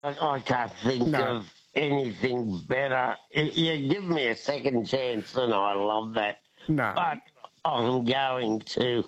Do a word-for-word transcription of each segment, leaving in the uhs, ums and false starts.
I, I can't think No. of anything better. Y- You give me a second chance, and I love that. No. But I'm going to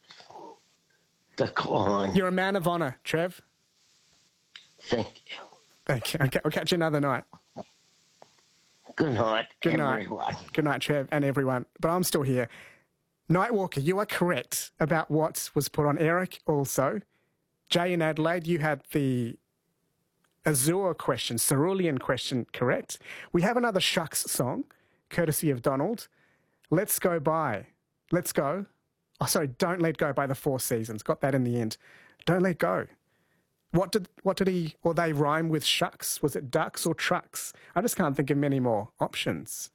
decline. You're a man of honour, Trev. Thank you. Thank you. Okay, I'll catch you another night. Good night, Good night. everyone. Good night, Trev, and everyone. But I'm still here. Nightwalker, you are correct about what was put on. Eric also. Jay in Adelaide, you had the Azure question, Cerulean question correct. We have another Shucks song, courtesy of Donald. Let's Go By. Let's Go. Oh, sorry, Don't Let Go by the Four Seasons. Got that in the end. Don't Let Go. What did what did he or they rhyme with shucks? Was it ducks or trucks? I just can't think of many more options.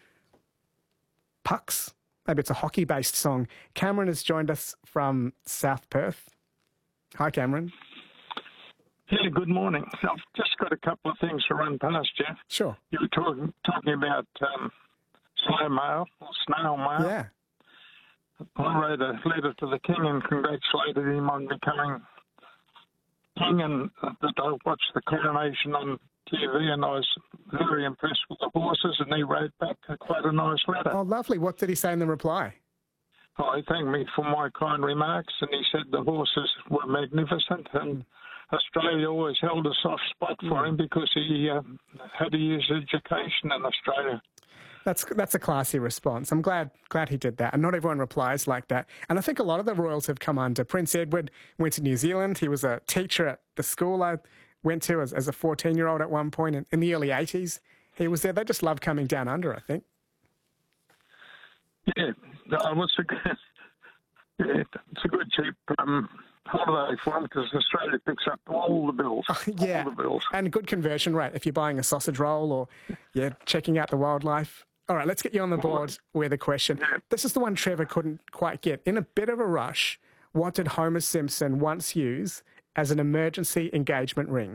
Pucks? Maybe it's a hockey-based song. Cameron has joined us from South Perth. Hi, Cameron. Yeah, good morning. I've just got a couple of things to run past you. Sure. You were talking talking about um, slow mail or snail mail. Yeah. I wrote a letter to the king and congratulated him on becoming king, and that I watched the coronation on T V, and I was very impressed with the horses, and he wrote back quite a nice letter. Oh, lovely. What did he say in the reply? Oh, he thanked me for my kind remarks, and he said the horses were magnificent, and Australia always held a soft spot for him because he uh, had to use education in Australia. That's that's a classy response. I'm glad glad he did that. And not everyone replies like that. And I think a lot of the royals have come under. Prince Edward went to New Zealand. He was a teacher at the school I went to as, as a fourteen-year-old at one point in, in the early eighties. He was there. They just love coming down under, I think. Yeah, I was a good, yeah, it's a good cheap um, holiday for him because Australia picks up all the bills. Oh, yeah, all the bills. And a good conversion rate if you're buying a sausage roll or yeah, checking out the wildlife. All right, let's get you on the board with a question. Yeah. This is the one Trevor couldn't quite get. In a bit of a rush, what did Homer Simpson once use as an emergency engagement ring?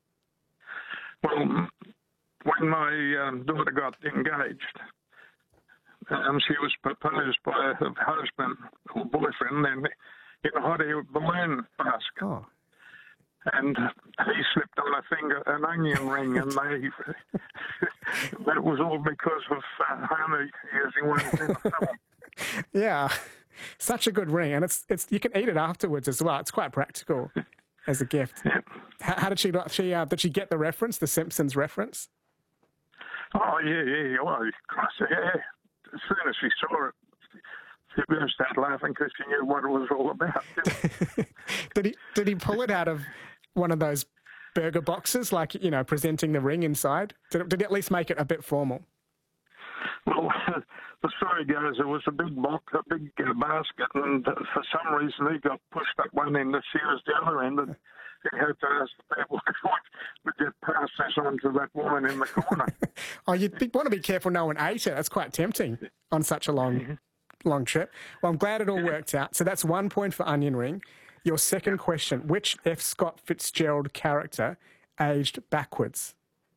Well, when my um, daughter got engaged, um, she was proposed by her husband or boyfriend in, in a hot air balloon basket. Oh. And he slipped on a finger an onion ring, and they that was all because of uh, Homer using one in the film. Yeah, such a good ring, and it's it's you can eat it afterwards as well. It's quite practical as a gift. Yeah. How, how did she she uh, did she get the reference, the Simpsons reference? Oh yeah, yeah, well, Christ, yeah. As soon as she saw it, she burst out laughing because she knew what it was all about. did he did he pull it out of one of those burger boxes, like, you know, presenting the ring inside? Did it, did he at least make it a bit formal? Well, the story goes, it was a big box, a big uh, basket, and uh, for some reason he got pushed up one end, she was the other end, and he had to ask the people to get past this on to that woman in the corner. Oh, you'd be, want to be careful no one ate it. That's quite tempting on such a long, long trip. Well, I'm glad it all worked out. So that's one point for onion ring. Your second question, which F. Scott Fitzgerald character aged backwards?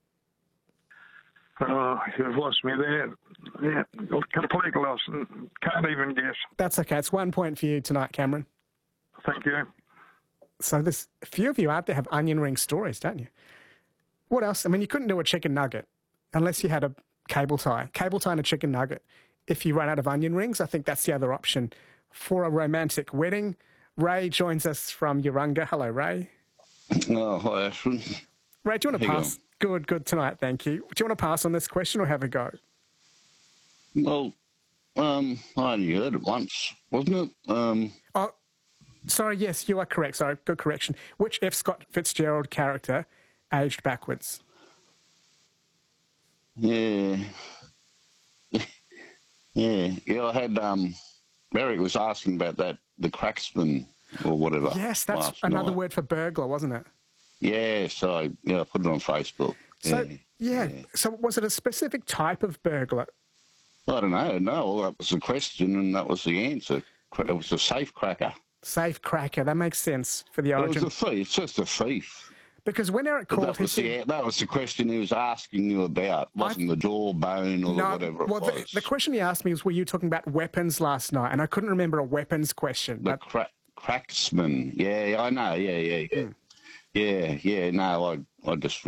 Oh, you've lost me there. Yeah, complete loss. Can't even guess. That's okay. It's one point for you tonight, Cameron. Thank you. So there's a few of you out there have onion ring stories, don't you? What else? I mean, you couldn't do a chicken nugget unless you had a cable tie. Cable tie and a chicken nugget. If you run out of onion rings, I think that's the other option for a romantic wedding. Ray joins us from Urunga. Hello, Ray. Oh, hi, Ashwin. Ray, do you want to How you pass? Good, good tonight, thank you. Do you want to pass on this question or have a go? Well, um, I only heard it once, wasn't it? Um, Oh, sorry, yes, you are correct. Sorry, good correction. Which F. Scott Fitzgerald character aged backwards? yeah. yeah, yeah, I had, um, Eric was asking about that, the cracksman or whatever. Yes, that's last another night. word for burglar, wasn't it? Yeah, so, yeah, I put it on Facebook. So, yeah, yeah. yeah. So was it a specific type of burglar? I don't know, no, that was the question and that was the answer. It was a safe cracker. Safe cracker, that makes sense for the It origin. was a thief, it's just a thief. Because when Eric But called, that, he was said... the, that was the question he was asking you about. Wasn't the jawbone or the No, whatever it well, the, was. the question he asked me was, were you talking about weapons last night? And I couldn't remember a weapons question. The But cra- cracksman. Yeah, I know. Yeah, yeah, yeah. Hmm. Yeah, yeah. No, I, I just